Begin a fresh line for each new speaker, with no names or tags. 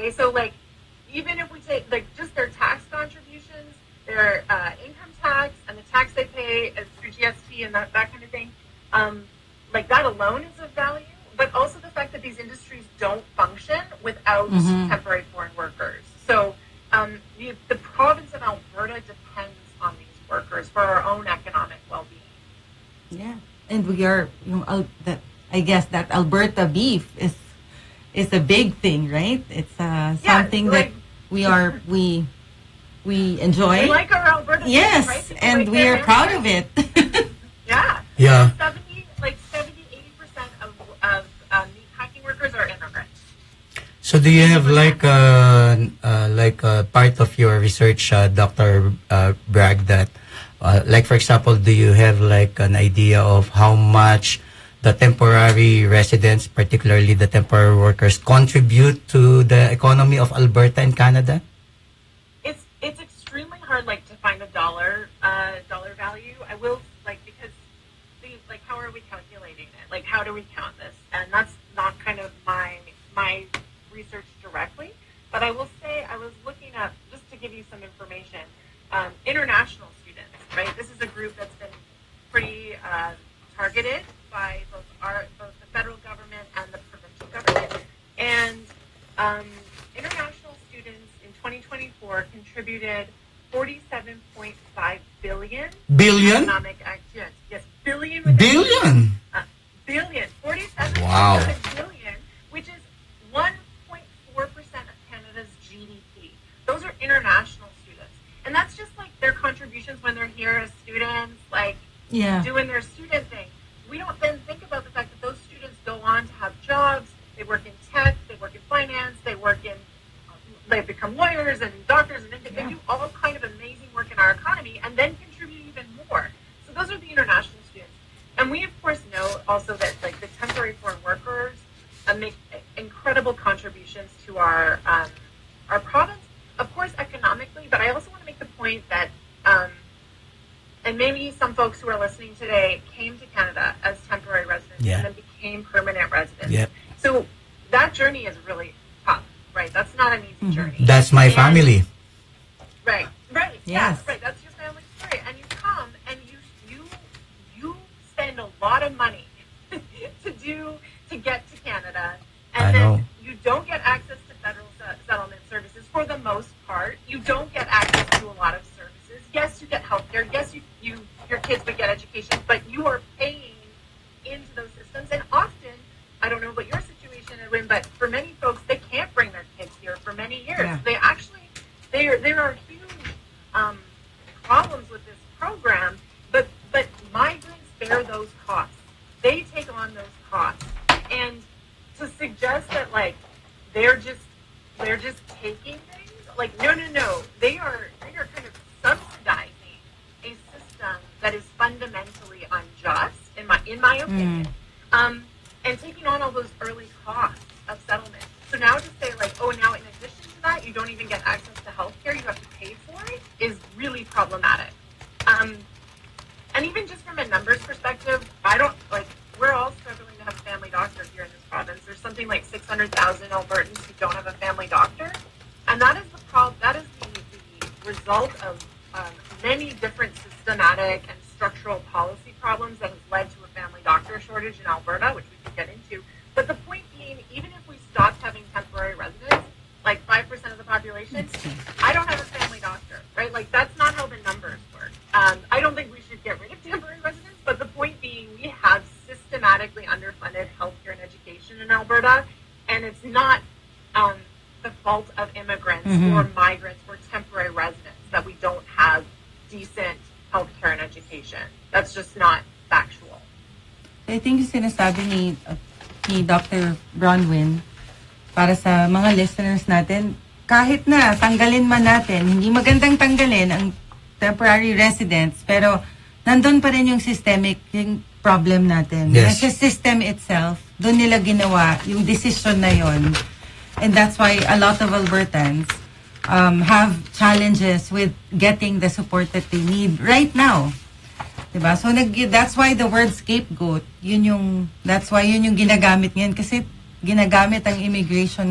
Okay, so like even if we take like just their tax contributions, their income tax and the tax they pay through GST and that kind of thing, like that alone is of value. But also the fact that these industries don't function without temporary foreign workers. So the province of Alberta depends on these workers for our own economic well-being.
Yeah, and we are, I guess that Alberta beef is a big thing, right? It's something that we enjoy.
We like our Alberta beef, right?
And we are proud of it.
Yeah. 70-80% of meatpacking workers are immigrants.
So do you have like a part of your research, Dr. Bragg, that like for example, do you have like an idea of how much the temporary residents, particularly the temporary workers, contribute to the economy of Alberta and Canada?
It's extremely hard, like, to find a dollar value. I will, like, because like, how are we calculating it? Like, how do we count this? And that's not kind of my research directly. But I will say, I was looking up, just to give you some information, international students, right? This is a group that's been pretty targeted by both the federal government and the provincial government. And international students in 2024 contributed 47.5 billion.
Billion?
Economic activity. Yes, billion.
Billion?
Billion. 47.5
wow.
billion, which is 1.4% of Canada's GDP. Those are international students. And that's just like their contributions when they're here as students, like doing their student thing. We don't then think about the fact that those students go on to have jobs, they work in tech, they work in finance, they become lawyers and doctors, and they do all kind of amazing work in our economy and then contribute even more. So those are the international students. And we, of course, know also that like the temporary foreign workers make incredible contributions to our province, of course, economically, but I also want to make the point that and maybe some folks who are listening today came to Canada as temporary residents and then became permanent residents.
Yep.
So that journey is really tough, right? That's not an easy journey.
That's my family.
Right.
Yes.
Yeah, right. That's your family story. And you come and you spend a lot of money to get to Canada, and then you don't get access to federal settlement services for the most part. You don't get access to a lot of services. Yes, you get healthcare. Yes, your kids would get education, but you are paying into those systems. And often, I don't know about your situation, Edwin, but for many folks, they can't bring their kids here for many years.
Yeah.
There are huge problems with this program, but migrants bear those costs. They take on those costs, and to suggest that like they're just taking things, like no, they are kind of subsidizing a system that is fundamentally unjust, in my opinion, and taking on all those early costs of settlement. So now to say like, oh, now in addition to that, you don't even get access to healthcare, you have to pay for it, is really problematic. And even just from a numbers perspective, we're all struggling to have a family doctor here in this province. There's something like 600,000 Albertans who don't have a family doctor, and that is the result of many different systematic and structural policy problems that has led to a family doctor shortage in Alberta, which we can get into. But the point being, even if we stopped having temporary residents, like 5% of the population, I don't have a family doctor, right? Like that's not how the numbers work. I don't think we should get rid of temporary residents, but the point being, we have systematically underfunded healthcare and education in Alberta, and it's not the fault of immigrants or migrants or temporary residents that we don't have decent healthcare and education. That's just not factual.
I think yung sinasabi ni Dr. Bronwyn, para sa mga listeners natin, kahit na tanggalin man natin, hindi magandang tanggalin ang temporary residents, pero nandun pa rin yung systemic, yung problem natin.
Yes.
Kasi system itself, doon nila ginawa yung decision na yon. And that's why a lot of Albertans have challenges with getting the support that they need right now. Diba? So that's why the word scapegoat, yun yung ginagamit ngayon kasi ginagamit ang immigration